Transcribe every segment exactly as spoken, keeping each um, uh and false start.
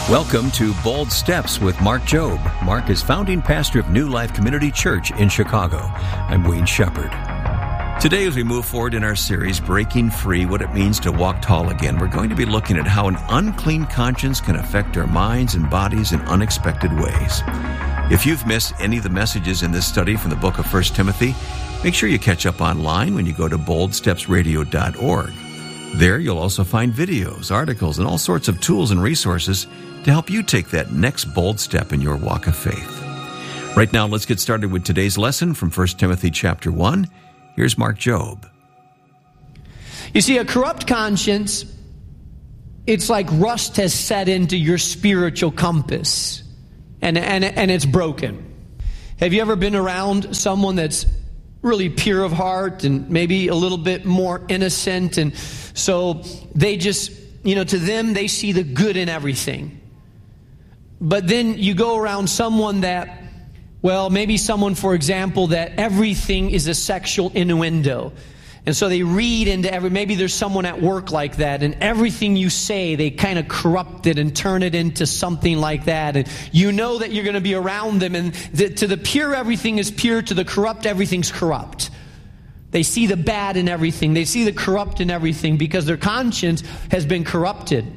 Welcome to Bold Steps with Mark Jobe. Mark is founding pastor of New Life Community Church in Chicago. I'm Wayne Shepherd. Today, as we move forward in our series, Breaking Free, What It Means to Walk Tall Again, we're going to be looking at how an unclean conscience can affect our minds and bodies in unexpected ways. If you've missed any of the messages in this study from the book of First Timothy, make sure you catch up online when you go to bold steps radio dot org. There, you'll also find videos, articles, and all sorts of tools and resources to help you take that next bold step in your walk of faith. Right now, let's get started with today's lesson from First Timothy chapter one. Here's Mark Jobe. You see, a corrupt conscience, it's like rust has set into your spiritual compass, and, and, and it's broken. Have you ever been around someone that's really pure of heart and maybe a little bit more innocent, and so they just, you know, to them, they see the good in everything. But then you go around someone that, well, maybe someone, for example, that everything is a sexual innuendo. And so they read into every, maybe there's someone at work like that, and everything you say, they kind of corrupt it and turn it into something like that. And you know that you're going to be around them, and the, to the pure, everything is pure. To the corrupt, everything's corrupt. They see the bad in everything. They see the corrupt in everything because their conscience has been corrupted.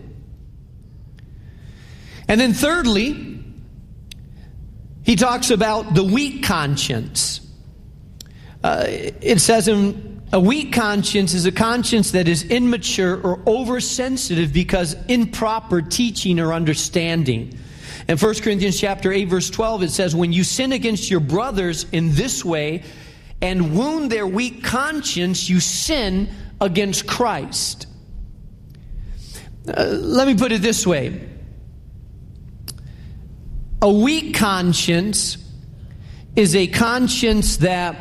And then thirdly, he talks about the weak conscience. Uh, it says in a weak conscience is a conscience that is immature or oversensitive because improper teaching or understanding. In First Corinthians chapter eight, verse twelve, it says, when you sin against your brothers in this way and wound their weak conscience, you sin against Christ. Uh, let me put it this way. A weak conscience is a conscience that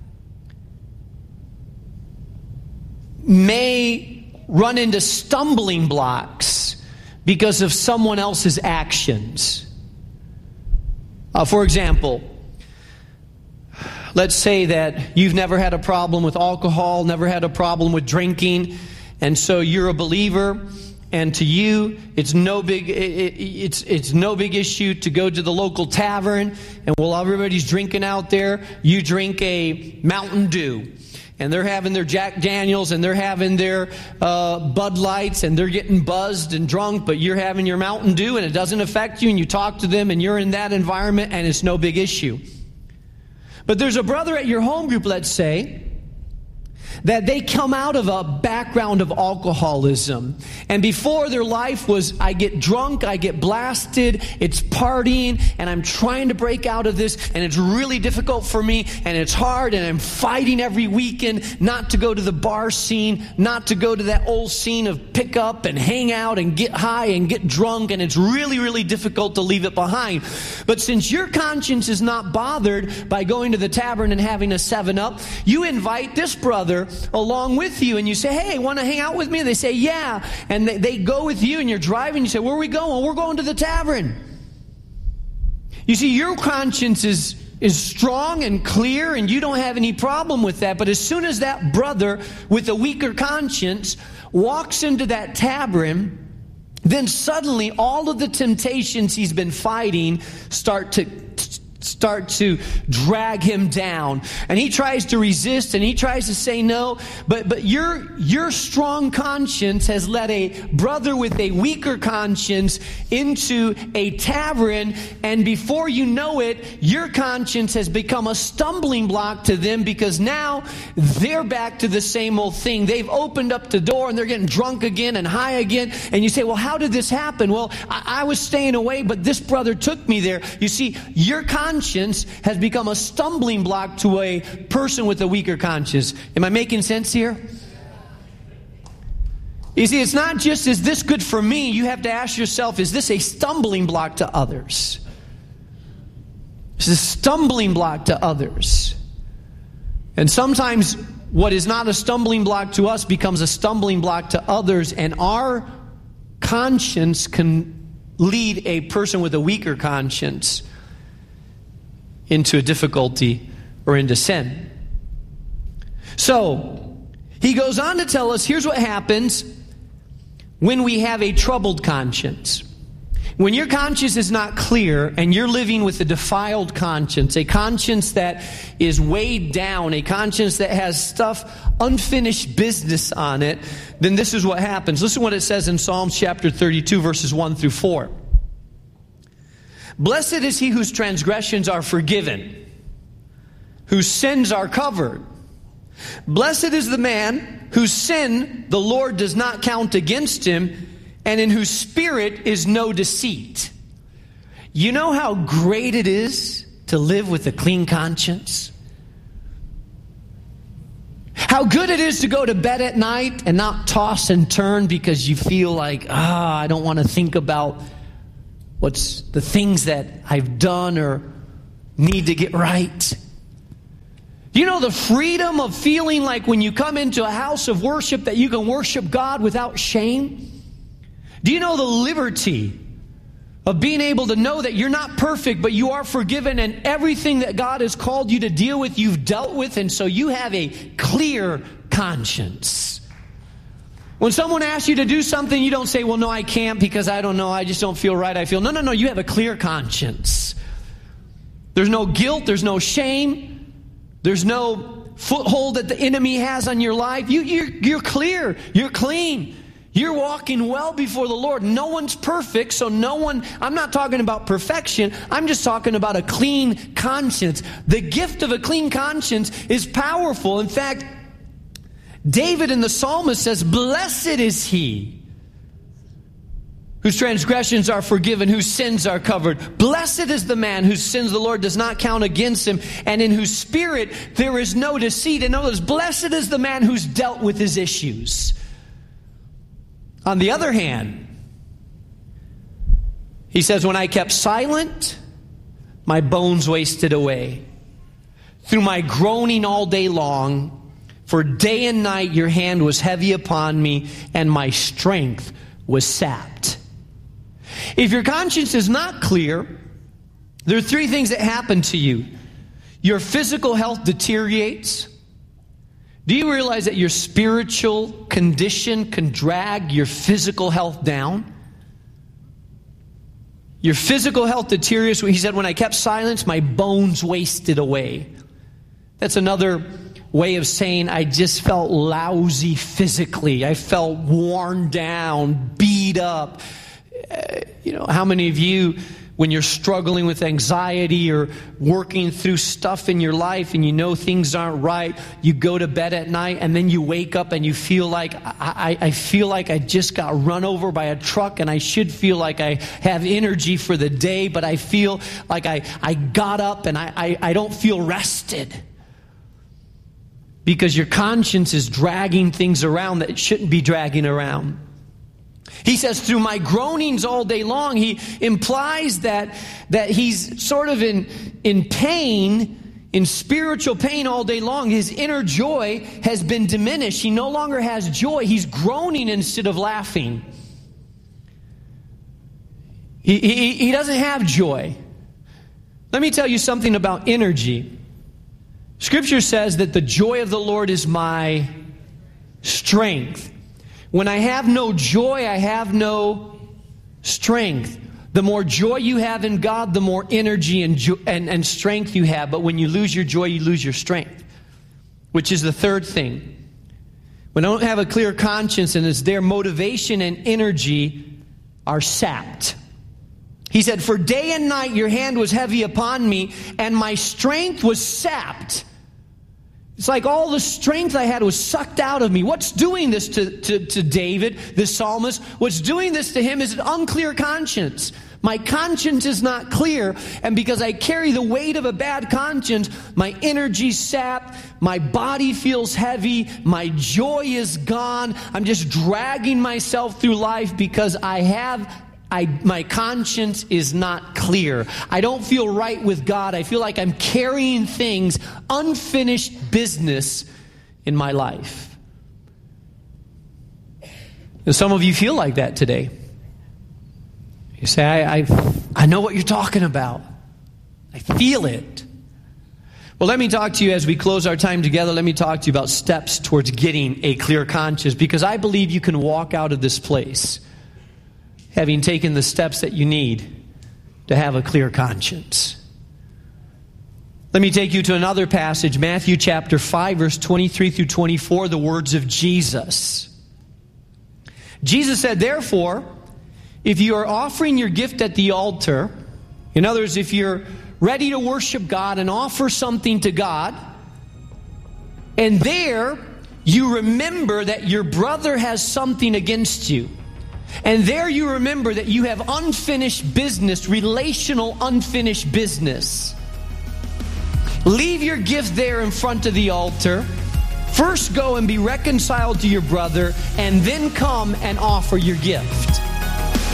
may run into stumbling blocks because of someone else's actions. Uh, for example, let's say that you've never had a problem with alcohol, never had a problem with drinking, and so you're a believer. And to you, it's no big it, it, it's it's no big issue to go to the local tavern, and while everybody's drinking out there, you drink a Mountain Dew, and they're having their Jack Daniels, and they're having their uh, Bud Lights, and they're getting buzzed and drunk, but you're having your Mountain Dew, and it doesn't affect you, and you talk to them, and you're in that environment, and it's no big issue. But there's a brother at your home group, let's say, that they come out of a background of alcoholism. And before, their life was, I get drunk, I get blasted, it's partying, and I'm trying to break out of this, and it's really difficult for me, and it's hard, and I'm fighting every weekend not to go to the bar scene, not to go to that old scene of pick up and hang out and get high and get drunk, and it's really, really difficult to leave it behind. But since your conscience is not bothered by going to the tavern and having a seven up, you invite this brother along with you, and you say, hey, want to hang out with me? And they say, yeah. And they, they go with you, and you're driving. You say, where are we going? We're going to the tavern. You see, your conscience is, is strong and clear, and you don't have any problem with that. But as soon as that brother with a weaker conscience walks into that tavern, then suddenly all of the temptations he's been fighting start to start to drag him down, and he tries to resist, and he tries to say no, but but your your strong conscience has led a brother with a weaker conscience into a tavern, and before you know it, your conscience has become a stumbling block to them, because now they're back to the same old thing. They've opened up the door, and they're getting drunk again and high again, and you say, well, how did this happen? Well, I, I was staying away, but this brother took me there. You see, your conscience Conscience has become a stumbling block to a person with a weaker conscience. Am I making sense here? You see, it's not just, is this good for me? You have to ask yourself, is this a stumbling block to others? It's a stumbling block to others. And sometimes what is not a stumbling block to us becomes a stumbling block to others, and our conscience can lead a person with a weaker conscience into a difficulty or into sin. So, he goes on to tell us, here's what happens when we have a troubled conscience. When your conscience is not clear and you're living with a defiled conscience, a conscience that is weighed down, a conscience that has stuff, unfinished business on it, then this is what happens. Listen to what it says in Psalms chapter thirty-two, verses one through four. Blessed is he whose transgressions are forgiven, whose sins are covered. Blessed is the man whose sin the Lord does not count against him, and in whose spirit is no deceit. You know how great it is to live with a clean conscience? How good it is to go to bed at night and not toss and turn because you feel like, ah, I don't want to think about what's the things that I've done or need to get right. You know the freedom of feeling like when you come into a house of worship that you can worship God without shame? Do you know the liberty of being able to know that you're not perfect, but you are forgiven, and everything that God has called you to deal with, you've dealt with, and so you have a clear conscience. When someone asks you to do something, you don't say, well, no, I can't because I don't know, I just don't feel right, I feel. No, no, no, you have a clear conscience. There's no guilt, there's no shame, there's no foothold that the enemy has on your life. You, you're, you're clear, you're clean. You're walking well before the Lord. No one's perfect, so no one, I'm not talking about perfection. I'm just talking about a clean conscience. The gift of a clean conscience is powerful. In fact, David in the psalmist says, blessed is he whose transgressions are forgiven, whose sins are covered. Blessed is the man whose sins the Lord does not count against him, and in whose spirit there is no deceit. In other words, blessed is the man who's dealt with his issues. On the other hand, he says, when I kept silent, my bones wasted away. Through my groaning all day long, for day and night your hand was heavy upon me, and my strength was sapped. If your conscience is not clear, there are three things that happen to you. Your physical health deteriorates. Do you realize that your spiritual condition can drag your physical health down? Your physical health deteriorates. He said, when I kept silence, my bones wasted away. That's another way of saying I just felt lousy physically. I felt worn down, beat up. Uh, you know, how many of you, when you're struggling with anxiety or working through stuff in your life and you know things aren't right, you go to bed at night and then you wake up and you feel like, I, I, I feel like I just got run over by a truck, and I should feel like I have energy for the day, but I feel like I, I got up and I, I, I don't feel rested. Because your conscience is dragging things around that it shouldn't be dragging around. He says, through my groanings all day long, he implies that, that he's sort of in, in pain, in spiritual pain all day long. His inner joy has been diminished. He no longer has joy. He's groaning instead of laughing. He, he, he doesn't have joy. Let me tell you something about energy. Scripture says that the joy of the Lord is my strength. When I have no joy, I have no strength. The more joy you have in God, the more energy and, jo- and, and strength you have. But when you lose your joy, you lose your strength. Which is the third thing. When I don't have a clear conscience and it's their motivation and energy are sapped. He said, for day and night your hand was heavy upon me, and my strength was sapped. It's like all the strength I had was sucked out of me. What's doing this to, to, to David, this psalmist? What's doing this to him is an unclear conscience. My conscience is not clear, and because I carry the weight of a bad conscience, my energy's sapped, my body feels heavy, my joy is gone. I'm just dragging myself through life because I have I, my conscience is not clear. I don't feel right with God. I feel like I'm carrying things, unfinished business in my life. And some of you feel like that today. You say, I, I, I know what you're talking about. I feel it. Well, let me talk to you as we close our time together. Let me talk to you about steps towards getting a clear conscience, because I believe you can walk out of this place having taken the steps that you need to have a clear conscience. Let me take you to another passage, Matthew chapter five, verse twenty-three through twenty-four, the words of Jesus. Jesus said, therefore, if you are offering your gift at the altar, in other words, if you're ready to worship God and offer something to God, and there you remember that your brother has something against you, and there you remember that you have unfinished business, relational unfinished business, leave your gift there in front of the altar. First go and be reconciled to your brother, and then come and offer your gift.